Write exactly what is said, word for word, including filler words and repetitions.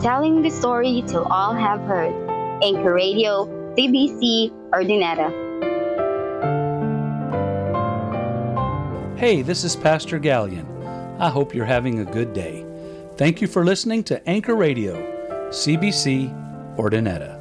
telling the story till all have heard. Anchor Radio, C B C, Ordinata. Hey, this is Pastor Gallion. I hope you're having a good day. Thank you for listening to Anchor Radio, C B C, Ordinata.